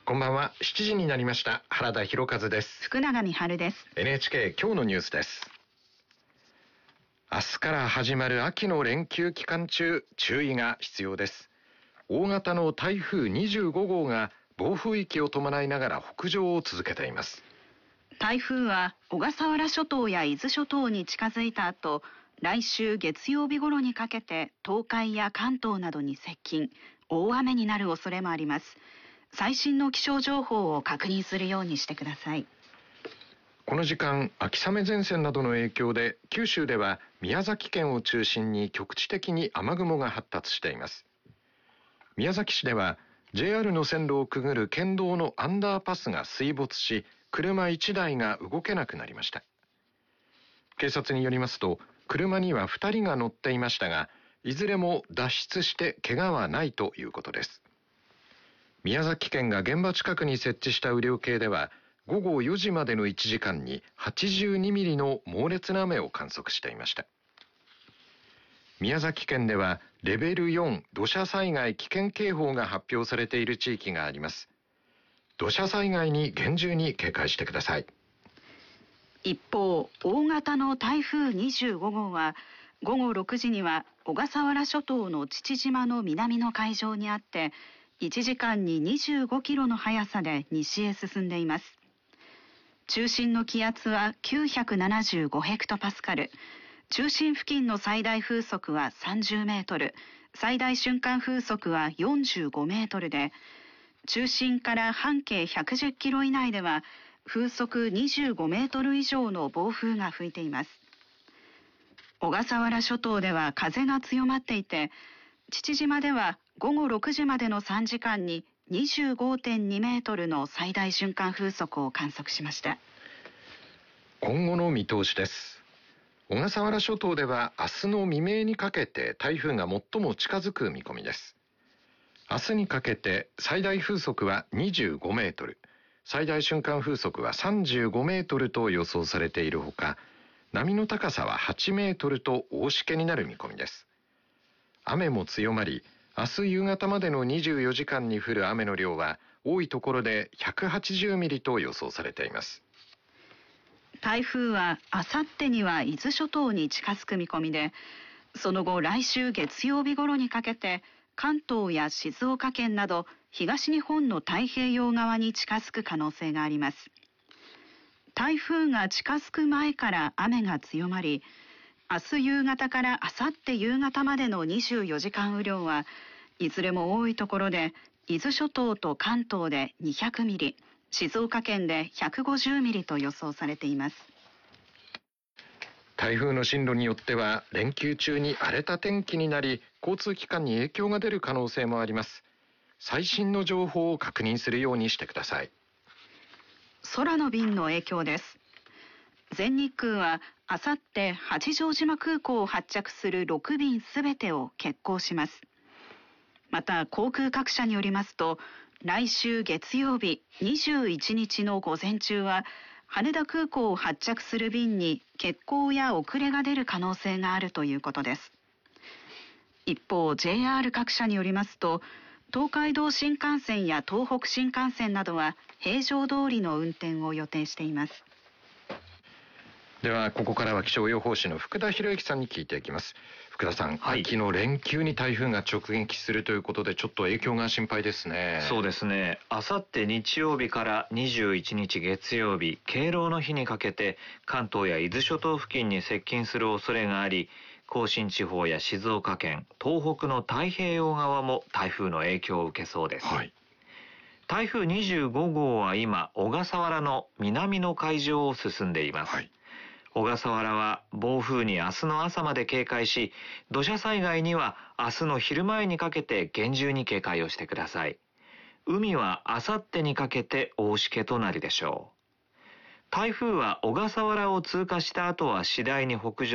こんばんは。7時になりました。原田博和です。 福永美春です。 NHK 今日のニュースです。明日から始まる秋の連休期間中、注意が必要です。大型の台風25号が暴風域を伴いながら北上を続けています。 台風は小笠原諸島や伊豆諸島に近づいた後、来週月曜日頃にかけて東海や関東などに接近、大雨になる恐れもあります。最新の気象情報を確認するようにしてください。 この時間、秋雨前線などの影響で九州では宮崎県を中心に局地的に雨雲が発達しています。宮崎市では JR の線路をくぐる県道のアンダーパスが水没し、車1台が動けなくなりました。警察によりますと、車には2人が乗っていましたが、いずれも脱出して怪我はないということです。宮崎県が現場近くに設置した雨量計では、午後4時までの1時間に82ミリの猛烈な雨を観測していました。宮崎県ではレベル4土砂災害危険警報が発表されている地域があります。土砂災害に厳重に警戒してください。 一方、大型の台風25号は午後6時には小笠原諸島の父島の南の海上にあって、1時間に25キロの速さで西へ進んでいます。中心の気圧は975ヘクトパスカル、中心付近の最大風速は30メートル、最大瞬間風速は45メートルで、中心から半径110キロ以内では風速25メートル以上の暴風が吹いています。小笠原諸島では風が強まっていて、父島では午後6時までの3時間に 25.2 メートルの最大瞬間風速を観測しました。 今後の見通しです。小笠原諸島では明日の未明にかけて台風が最も近づく見込みです。明日にかけて最大風速は25メートル、最大瞬間風速は35メートルと予想されているほか、波の高さは8メートルと大しけになる見込みです。雨も強まり、明日夕方までの24時間に降る雨の量は多いところで180ミリと予想されています。 台風はあさってには伊豆諸島に近づく見込みで、その後来週月曜日頃にかけて関東や静岡県など東日本の太平洋側に近づく可能性があります。台風が近づく前から雨が強まり、明日夕方からあさって夕方までの24時間雨量はいずれも多いところで伊豆諸島と関東で200ミリ、静岡県で150ミリと予想されています。 台風の進路によっては連休中に荒れた天気になり、交通機関に影響が出る可能性もあります。最新の情報を確認するようにしてください。 空の便の影響です。全日空はあさって八丈島空港を発着する6便すべてを欠航します。また航空各社によりますと、来週月曜日21日の午前中は羽田空港を発着する便に欠航や遅れが出る可能性があるということです。一方 JR 各社によりますと、東海道新幹線や東北新幹線などは平常通りの運転を予定しています。 ではここからは気象予報士の福田博之さんに聞いていきます。福田さん、秋の連休に台風が直撃するということで、ちょっと影響が心配ですね。 そうですね。あさって日曜日から21日月曜日、敬老の日にかけて関東や伊豆諸島付近に接近する恐れがあり、甲信地方や静岡県、東北の太平洋側も台風の影響を受けそうです。台風25号は今小笠原の南の海上を進んでいます。小笠原は暴風に明日の朝まで警戒し、土砂災害には明日の昼前にかけて厳重に警戒をしてください。海はあさってにかけて大しけとなるでしょう。台風は小笠原を通過した後は次第に北上